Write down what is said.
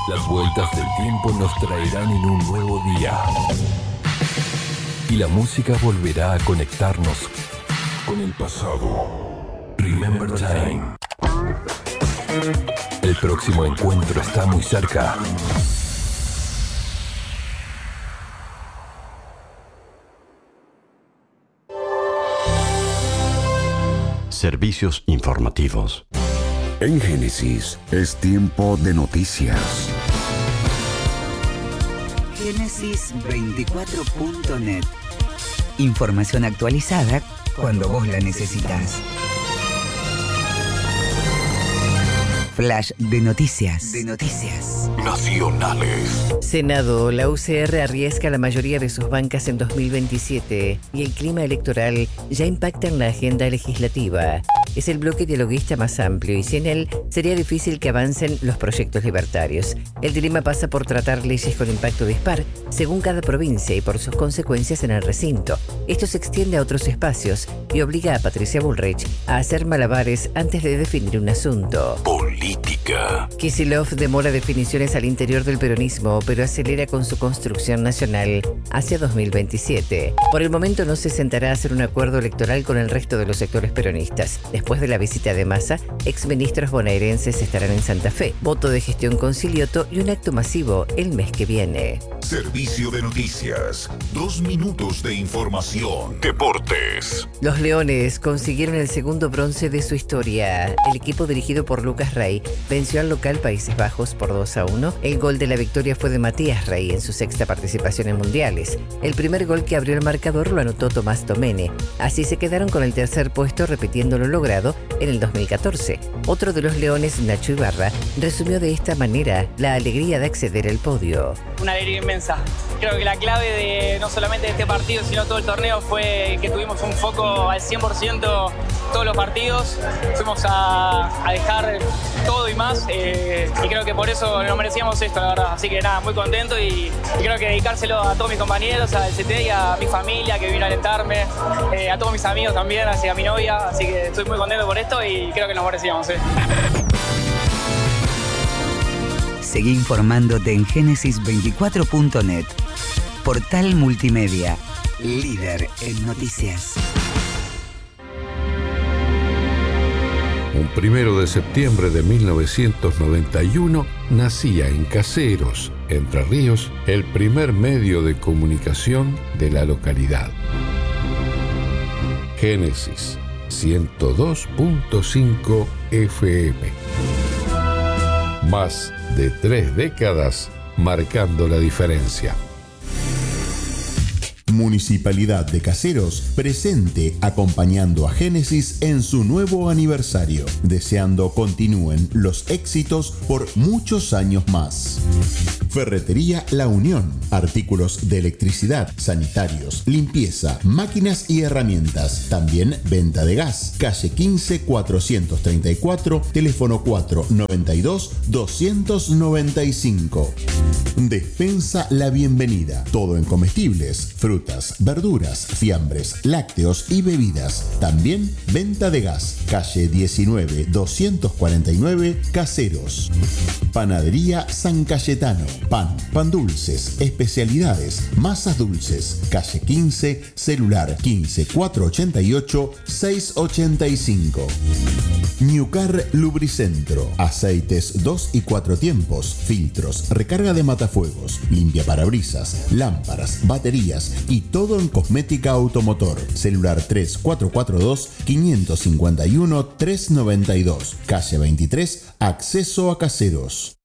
Las vueltas del tiempo nos traerán en un nuevo día. Y la música volverá a conectarnos con el pasado. Remember Time. El próximo encuentro está muy cerca. Servicios informativos. En Génesis es tiempo de noticias. Génesis24.net. Información actualizada cuando vos la necesitas. Flash de noticias. Nacionales. Senado, la UCR arriesga la mayoría de sus bancas en 2027 y el clima electoral ya impacta en la agenda legislativa. Es el bloque dialoguista más amplio y sin él sería difícil que avancen los proyectos libertarios. El dilema pasa por tratar leyes con impacto dispar según cada provincia y por sus consecuencias en el recinto. Esto se extiende a otros espacios y obliga a Patricia Bullrich a hacer malabares antes de definir un asunto. Política. Kicillof demora definiciones al interior del peronismo, pero acelera con su construcción nacional hacia 2027. Por el momento no se sentará a hacer un acuerdo electoral con el resto de los sectores peronistas. Después de la visita de Massa, exministros bonaerenses estarán en Santa Fe, voto de gestión con Silioto y un acto masivo el mes que viene. Servicio de noticias. 2 minutos de información. Deportes. Los Leones consiguieron el segundo bronce de su historia. El equipo dirigido por Lucas Rey venció al local Países Bajos por 2-1. El gol de la victoria fue de Matías Rey en su sexta participación en mundiales. El primer gol que abrió el marcador lo anotó Tomás Tomene. Así se quedaron con el tercer puesto repitiendo lo logrado en el 2014. Otro de los Leones, Nacho Ibarra, resumió de esta manera la alegría de acceder al podio. Una alegría inmensa. Creo que la clave de no solamente de este partido, sino todo el torneo fue que tuvimos un foco al 100% todos los partidos. Fuimos a dejar todo y más y creo que por eso nos merecíamos esto, la verdad. Así que nada, muy contento y creo que dedicárselo a todos mis compañeros, al CT y a mi familia que vino a alentarme, a todos mis amigos también, a mi novia. Así que estoy muy contento por esto y creo que nos merecíamos. Seguí informándote en Génesis24.net. Portal multimedia, líder en noticias. Un 1 de septiembre de 1991 nacía en Caseros, Entre Ríos, el primer medio de comunicación de la localidad. Génesis 102.5 FM. Más de 3 décadas marcando la diferencia. Municipalidad de Caseros, presente acompañando a Génesis en su nuevo aniversario, deseando continúen los éxitos por muchos años más. Ferretería La Unión, artículos de electricidad, sanitarios, limpieza, máquinas y herramientas. También venta de gas. Calle 15 434, teléfono 492 295. Despensa La Bienvenida, todo en comestibles, frutas, verduras, fiambres, lácteos y bebidas. También venta de gas. Calle 19 249, Caseros. Panadería San Cayetano, pan dulces, especialidades, masas dulces. Calle 15, celular 15 488 685. Newcar Lubricentro, aceites 2 y 4 tiempos, filtros, recarga de matafuegos, limpia parabrisas, lámparas, baterías y todo en cosmética automotor. Celular 3442 551 392. Calle 23, acceso a Caseros.